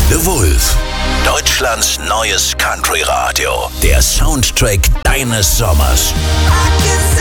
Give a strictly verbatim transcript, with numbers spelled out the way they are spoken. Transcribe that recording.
The Wolf. Deutschlands neues Country-Radio. Der Soundtrack deines Sommers. I can